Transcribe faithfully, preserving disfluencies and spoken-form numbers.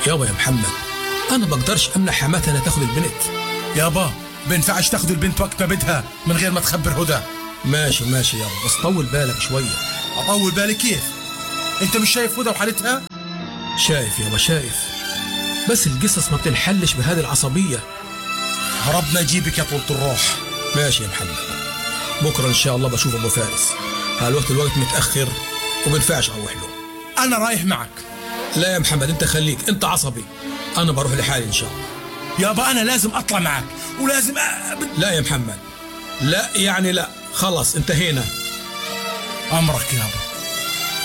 يابا يا محمد، انا بقدرش امنع حماتي انها تاخد البنت. يابا بينفعش تاخد البنت وقت ما بدها من غير ما تخبر هدى. ماشي ماشي يابا، بس طول بالك شويه. اطول بالي كيف؟ انت مش شايف هدى وحالتها؟ شايف يابا شايف، بس القصص ما بتنحلش بهذه العصبيه. ربنا يجيبك يا طولة الروح. ماشي يا محمد، بكره ان شاء الله بشوف ابو فارس. هالوقت الوقت متاخر وبنفعش اروح له. انا رايح معك. لا يا محمد انت خليك، انت عصبي، انا بروح لحالي ان شاء الله. يابا انا لازم اطلع معك ولازم أ... لا يا محمد، لا يعني لا، خلاص انتهينا. امرك يابا.